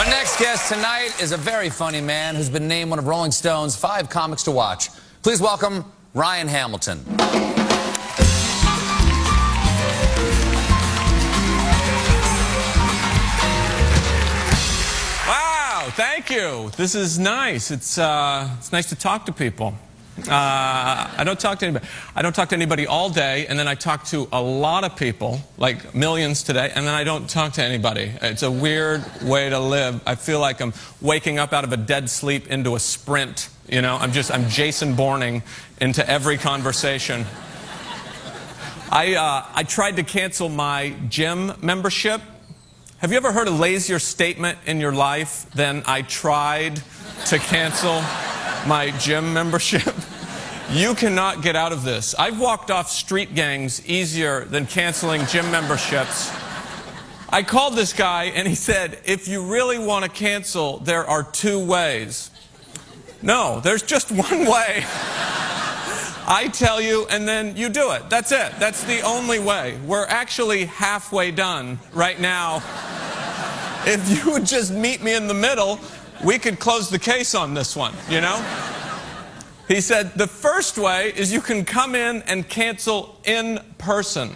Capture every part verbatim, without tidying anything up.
next guest tonight is a very funny man who's been named one of Rolling Stone's five comics to watch. Please welcome Ryan Hamilton. Wow, thank you. This is nice. It's, uh, it's nice to talk to people. Uh, I don't talk to anybody. I don't talk to anybody all day, and then I talk to a lot of people, like millions today, and then I don't talk to anybody. It's a weird way to live. I feel like I'm waking up out of a dead sleep into a sprint. You know, I'm just, I'm Jason Bourning into every conversation. I, uh, I tried to cancel my gym membership. Have you ever heard a lazier statement in your life than I tried to cancel my gym membership? You cannot get out of this. I've walked off street gangs easier than canceling gym memberships. I called this guy and he said, if you really want to cancel, there are two ways. No, there's just one way. I tell you and then you do it. That's it. That's the only way. We're actually halfway done right now. If you would just meet me in the middle, we could close the case on this one, you know? He said, the first way is you can come in and cancel in person.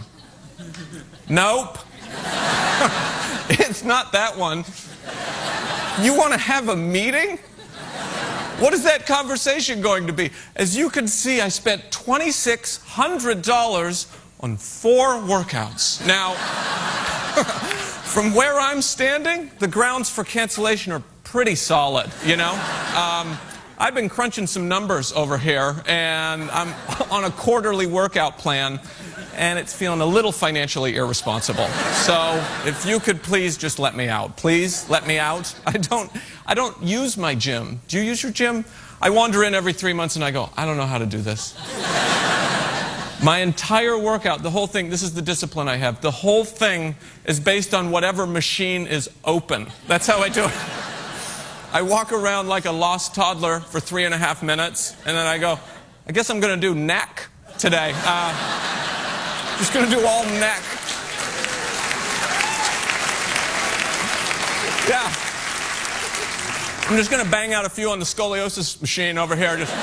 Nope. It's not that one. You want to have a meeting? What is that conversation going to be? As you can see, I spent twenty-six hundred dollars on four workouts. Now, from where I'm standing, the grounds for cancellation are pretty solid, you know? Um, I've been crunching some numbers over here, and I'm on a quarterly workout plan, and it's feeling a little financially irresponsible. So if you could please just let me out. Please let me out. I don't, I don't use my gym. Do you use your gym? I wander in every three months and I go, I don't know how to do this. My entire workout, the whole thing, this is the discipline I have. The whole thing is based on whatever machine is open. That's how I do it. I walk around like a lost toddler for three and a half minutes, and then I go, I guess I'm going to do neck today. Uh, just going to do all neck. Yeah. I'm just going to bang out a few on the scoliosis machine over here. Just...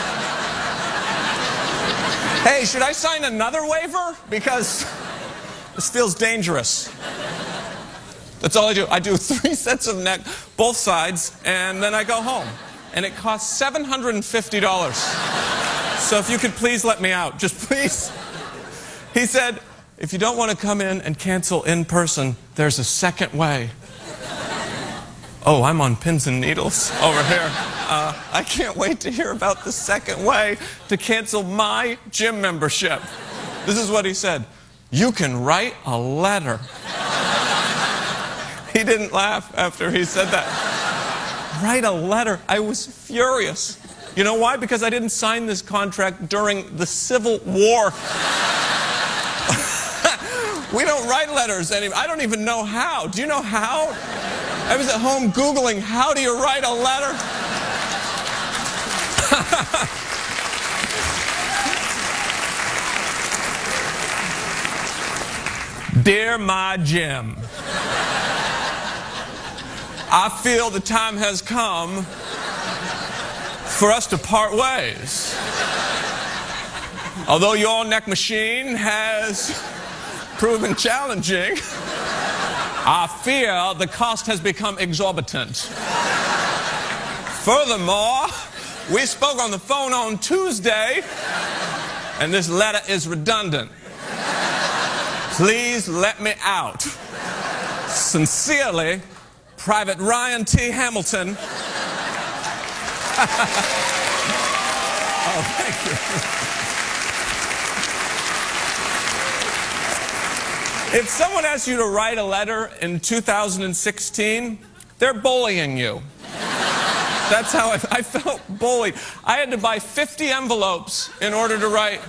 Hey, should I sign another waiver? Because this feels dangerous. That's all I do. I do three sets of neck, both sides, and then I go home. And it costs seven hundred fifty dollars. So if you could please let me out, just please. He said, if you don't want to come in and cancel in person, there's a second way. Oh, I'm on pins and needles over here. Uh, I can't wait to hear about the second way to cancel my gym membership. This is what he said. You can write a letter. He didn't laugh after he said that. Write a letter. I was furious. You know why? Because I didn't sign this contract during the Civil War. We don't write letters anymore. I don't even know how. Do you know how? I was at home Googling, how do you write a letter? Dear my gym, I feel the time has come for us to part ways. Although your neck machine has proven challenging, I fear the cost has become exorbitant. Furthermore, we spoke on the phone on Tuesday, and this letter is redundant. Please let me out. Sincerely, Private Ryan T. Hamilton. Oh, thank you. If someone asks you to write a letter in two thousand sixteen, they're bullying you. That's how I, I felt bullied. I had to buy fifty envelopes in order to write.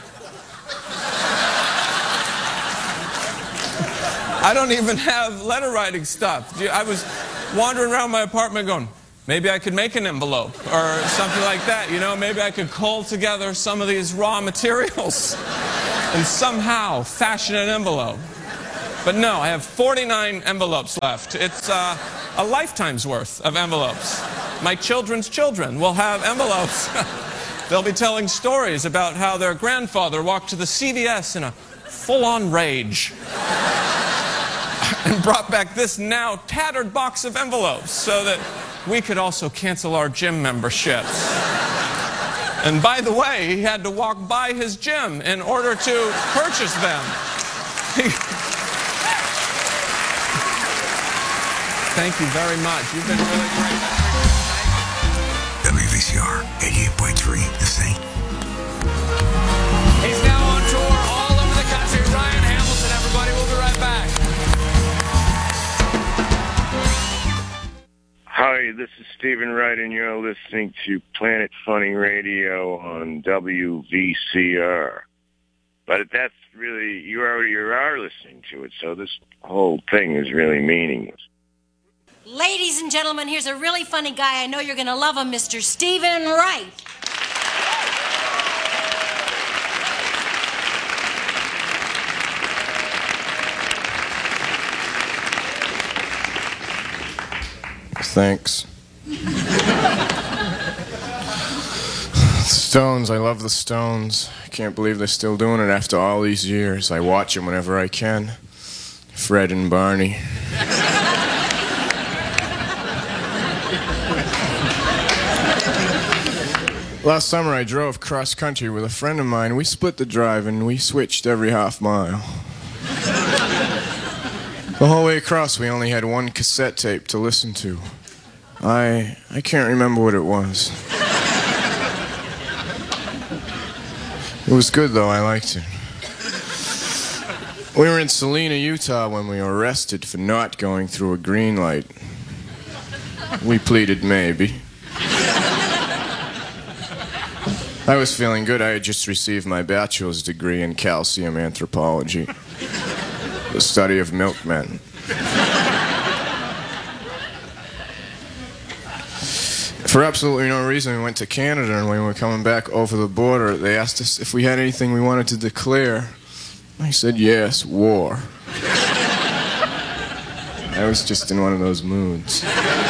I don't even have letter writing stuff. I was wandering around my apartment going, maybe I could make an envelope or something like that. You know, maybe I could cull together some of these raw materials and somehow fashion an envelope. But no, I have forty-nine envelopes left. It's uh, a lifetime's worth of envelopes. My children's children will have envelopes. They'll be telling stories about how their grandfather walked to the C V S in a full-on rage and brought back this now tattered box of envelopes so that we could also cancel our gym memberships. And by the way, he had to walk by his gym in order to purchase them. Thank you very much. You've been really great. W V C R eighty-eight point three, The Thing. He's now on tour all over the country. Ryan Hamilton, everybody. We'll be right back. Hi, this is Stephen Wright, and you're listening to Planet Funny Radio on W V C R. But that's really, you already are listening to it, so this whole thing is really meaningless. Ladies and gentlemen, here's a really funny guy. I know you're going to love him, Mister Stephen Wright. Thanks. Stones, I love the Stones. I can't believe they're still doing it after all these years. I watch them whenever I can. Fred and Barney. Last summer I drove cross country with a friend of mine. We split the drive and we switched every half mile. The whole way across we only had one cassette tape to listen to. I I can't remember what it was. It was good though, I liked it. We were in Salina, Utah when we were arrested for not going through a green light. We pleaded maybe. I was feeling good. I had just received my bachelor's degree in calcium anthropology, the study of milkmen. For absolutely no reason, we went to Canada, and when we were coming back over the border, they asked us if we had anything we wanted to declare. I said yes, war. I was just in one of those moods.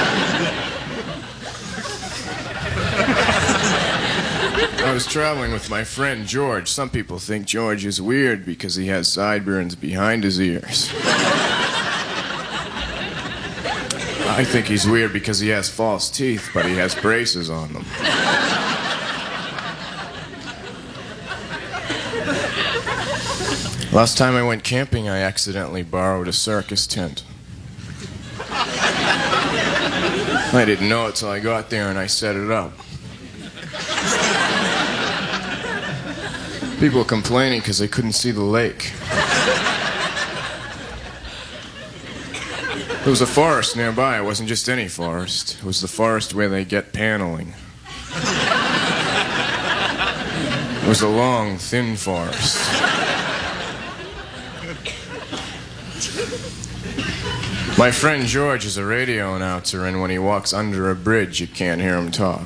I was traveling with my friend George. Some people think George is weird because he has sideburns behind his ears. I think he's weird because he has false teeth, but he has braces on them. Last time I went camping, I accidentally borrowed a circus tent. I didn't know it till I got there and I set it up. People were complaining because they couldn't see the lake. There was a forest nearby. It wasn't just any forest. It was the forest where they get paneling. It was a long, thin forest. My friend George is a radio announcer, and when he walks under a bridge, you can't hear him talk.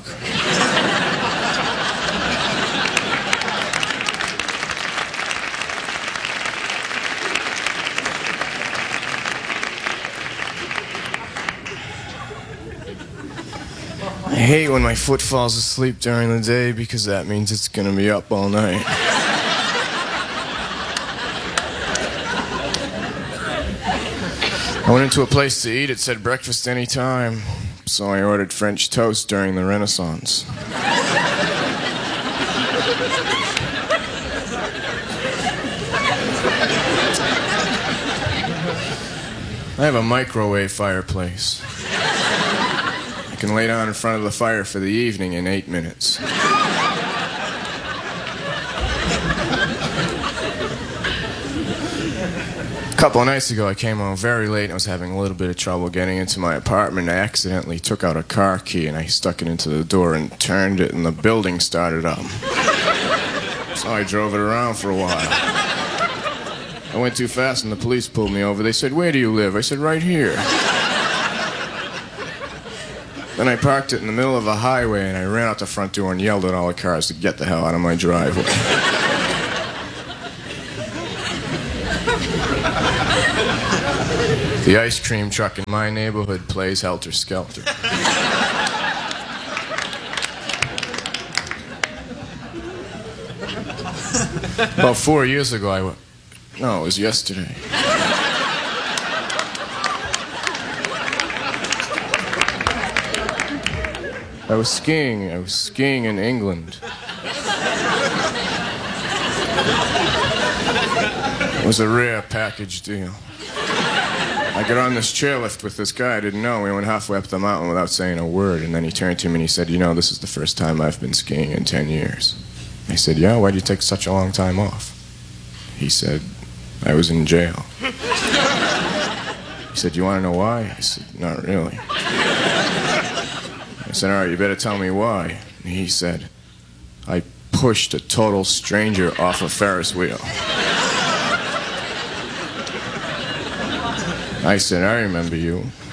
I hate when my foot falls asleep during the day because that means it's going to be up all night. I went into a place to eat. It said breakfast anytime, so I ordered French toast during the Renaissance. I have a microwave fireplace. I can lay down in front of the fire for the evening in eight minutes. A couple of nights ago, I came home very late and I was having a little bit of trouble getting into my apartment. I accidentally took out a car key and I stuck it into the door and turned it, and the building started up. So I drove it around for a while. I went too fast and the police pulled me over. They said, "Where do you live?" I said, "Right here." Then I parked it in the middle of a highway and I ran out the front door and yelled at all the cars to get the hell out of my driveway. The ice cream truck in my neighborhood plays Helter Skelter. About four years ago, I went. No, it was yesterday. I was skiing. I was skiing in England. It was a rare package deal. I got on this chairlift with this guy I didn't know. We went halfway up the mountain without saying a word, and then he turned to me and he said, "You know, this is the first time I've been skiing in ten years. I said, "Yeah, why'd you take such a long time off?" He said, "I was in jail." He said, "You want to know why?" I said, "Not really." I said, "All right, you better tell me why." And he said, "I pushed a total stranger off a Ferris wheel." I said, "I remember you.